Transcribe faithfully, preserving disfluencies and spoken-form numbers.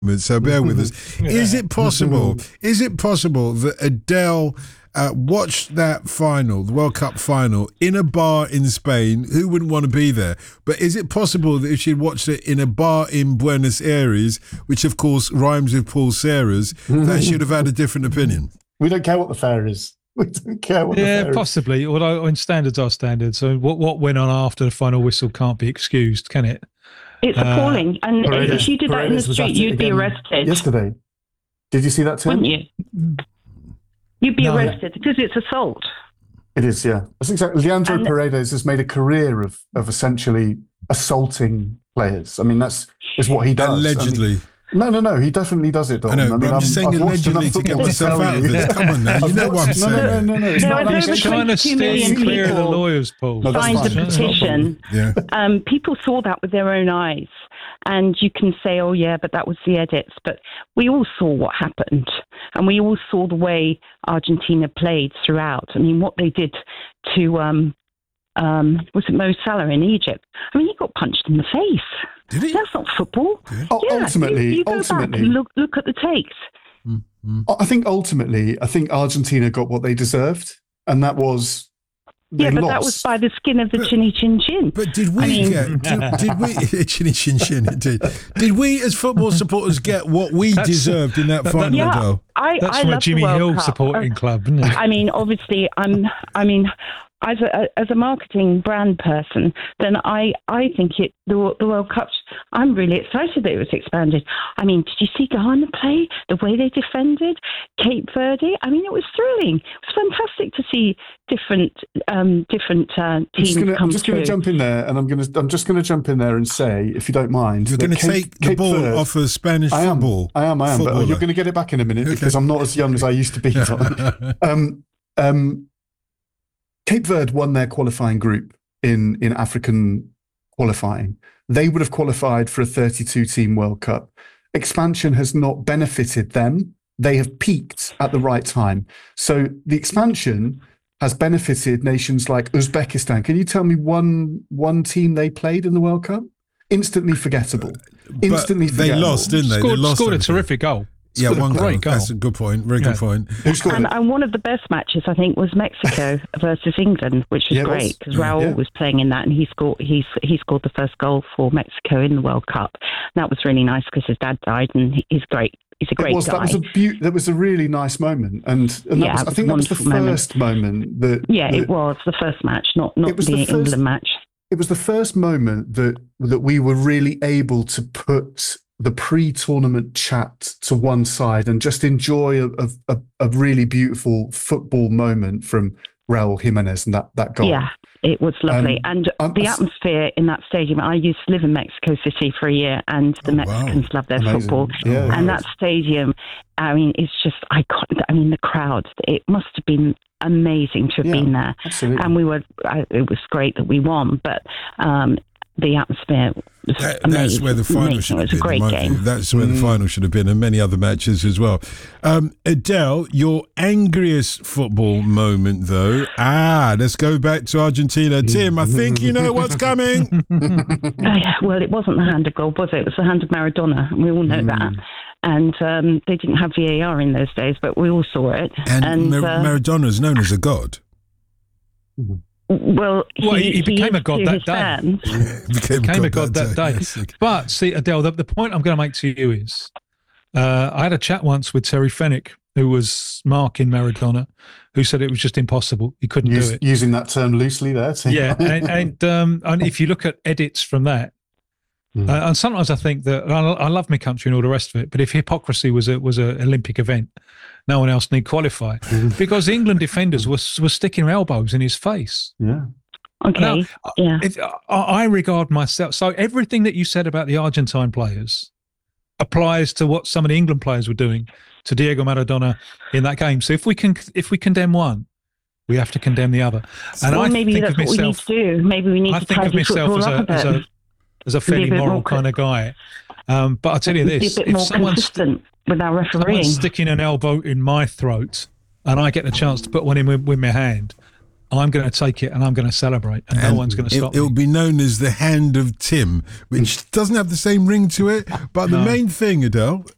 So bear with us. Is it possible? Is it possible that Adele uh, watched that final, the World Cup final, in a bar in Spain? Who wouldn't want to be there? But is it possible that if she'd watched it in a bar in Buenos Aires, which of course rhymes with Paul Serra's, that she'd have had a different opinion? We don't care what the fare is. We don't care what yeah, the fare possibly. Although in standards are standards. So what what went on after the final whistle can't be excused, can it? It's uh, appalling. And Paredes, if you did that Paredes in the street, you'd be arrested. Yesterday. Did you see that too? Wouldn't you? You'd be No. arrested because it's assault. It is, yeah. That's exactly. Leandro And- Paredes has made a career of of essentially assaulting players. I mean, that's is what he does. Allegedly. I mean, no, no, no. He definitely does it, Don. I know, I but mean, I'm just saying I've watched allegedly enough to get football myself tell out of you. this. Come on now, you I've know what I'm watched- no, no, saying. no, no, it's There not are like over it's- Trying to twenty-two steer million clear of the people lawyers, Paul. No, that's signed fine. a petition. Yeah. Um, people saw that with their own eyes. And you can say, oh, yeah, but that was the edits. But we all saw what happened. And we all saw the way Argentina played throughout. I mean, what they did to, um, um, was it Mo Salah in Egypt? I mean, he got punched in the face. Did he? That's not football. Oh, Yeah, ultimately, you, you go ultimately, back and look, look at the takes. I think ultimately, I think Argentina got what they deserved, and that was they Yeah, but lost. that was by the skin of the chinny chin chin. But did we I mean- get? Did, did we? Chinny chin chin. Indeed. Did we, as football supporters, get what we That's- deserved in that that- final? Yeah, Though? I, That's I from a love Jimmy the World Hill Cup. supporting Uh, club, isn't it? I mean, obviously, I'm. I mean, as a as a marketing brand person, then I I think it the the World Cup. I'm really excited that it was expanded. I mean, did you see Ghana play? The way they defended Cape Verde. I mean, it was thrilling. It was fantastic to see different um, different uh, I'm teams just gonna, come I'm just going through. to jump in there, and I'm going to I'm just going to jump in there and say, if you don't mind, You're that going to Cape- take the Cape ball Verde- off of Spanish I am, football. I am, I am. But footballer. you're going to get it back in a minute Okay. because I'm not as young as I used to be. Don. um, um, Cape Verde won their qualifying group in in African qualifying. They would have qualified for a thirty-two team World Cup. Expansion has not benefited them. They have peaked at the right time. So the expansion has benefited nations like Uzbekistan. Can you tell me one one team they played in the World Cup? Instantly forgettable. Instantly But they forgettable. lost, didn't they? Scored, they lost scored a everything. terrific goal. Yeah, Scored a one great goal. goal. That's a good point. Very Yeah. good point. Who scored And, it? and one of the best matches, I think, was Mexico versus England, which was Yeah, it was. great because Raul Yeah. was playing in that, and he scored. He he scored the first goal for Mexico in the World Cup. That was really nice because his dad died, and he- he's great. He's a great it was, guy. That was a beau- That was a really nice moment, and, and that Yeah, was, it I was think a that was the wonderful moment. first moment that. yeah, that, it was the first match, not not It was the, the first- England match. It was the first moment that that we were really able to put the pre-tournament chat to one side and just enjoy a, a, a, a really beautiful football moment from Raul Jimenez and that that goal. Yeah, it was lovely. Um, and I'm- the atmosphere in that stadium, I used to live in Mexico City for a year, and the Oh, wow. Mexicans love their Amazing. football. Yeah, and yeah. that stadium, I mean, it's just iconic. I mean, the crowd, it must have been amazing to have Yeah, been there. absolutely. And we were, I, it was great that we won, but um, the atmosphere was That, amazing. that's where the final amazing. should It have was a been. great in my game. view. That's where the Mm. final should have been, and many other matches as well. Um, Adele, your angriest football moment, though. Ah, let's go back to Argentina. Tim, I think you know what's coming. Oh, yeah, well, it wasn't the hand of goal, was it? It was the hand of Maradona. We all know that. And um, they didn't have V A R in those days, but we all saw it. And, Mar- uh, Maradona is known as a god. well, he, Well, he- he became is a god to that his day. fans. Became, Became a god that day. Yes. But see, Adele, the, the point I'm going to make to you is uh, I had a chat once with Terry Fenwick, who was marking Maradona, who said it was just impossible. He couldn't Use- do it. Using that term loosely there. Tim. Yeah. And, and, um, and if you look at edits from that, Mm. uh, and sometimes I think that I, I love my country and all the rest of it, but if hypocrisy was a was an Olympic event, no one else need qualify because England defenders were, were sticking their elbows in his face. yeah. Okay, Now, yeah. It, I, I regard myself, so everything that you said about the Argentine players applies to what some of the England players were doing to Diego Maradona in that game. So if we can, if we condemn one, we have to condemn the other. And well, I maybe think that's of what we need myself, to do. Maybe we need I to think of tidy myself football as up a, a as bit. a as a Be a fairly bit moral more kind of guy. Um, but I'll tell you Be a this: bit if more someone's, consistent with our refereeing. someone's sticking an elbow in my throat and I get the chance to put one in with, with my hand, I'm going to take it and I'm going to celebrate, and, And no one's going to it, stop It'll me. be known as the hand of Tim, which doesn't have the same ring to it. But the No. main thing, Adele,